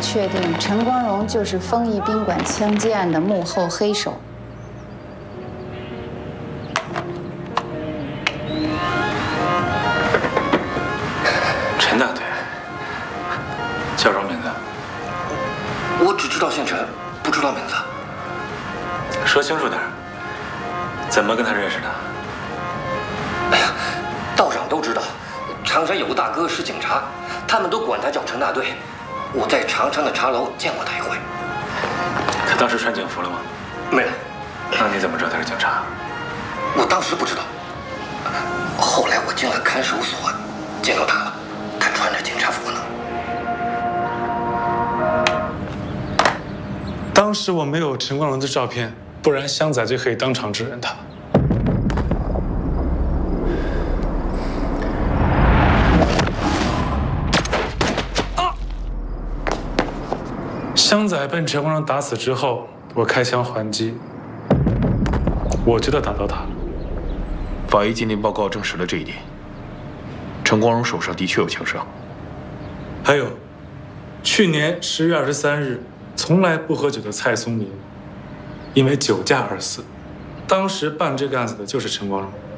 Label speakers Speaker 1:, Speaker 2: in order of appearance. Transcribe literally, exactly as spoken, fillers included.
Speaker 1: 确定陈光荣就是丰益宾馆枪击案的幕后黑手。
Speaker 2: 陈大队，叫什么名字？
Speaker 3: 我只知道姓陈，不知道名字。
Speaker 2: 说清楚点，怎么跟他认识的？
Speaker 3: 哎呀，道长都知道，长山有个大哥是警察，他们都管他叫陈大队。我在长山的茶楼见过他一回。
Speaker 2: 他当时穿警服了吗？
Speaker 3: 没有。
Speaker 2: 那你怎么知道他是警察？
Speaker 3: 我当时不知道，后来我进了看守所，见到他了，他穿着警察服呢。
Speaker 4: 当时我没有陈光荣的照片，不然香仔就可以当场指认他。啊！香仔被陈光荣打死之后，我开枪还击，我觉得打到他了。
Speaker 5: 法医鉴定报告证实了这一点。陈光荣手上的确有枪伤。
Speaker 4: 还有，去年十月二十三日，从来不喝酒的蔡松林，因为酒驾而死。当时办这个案子的就是陈光荣。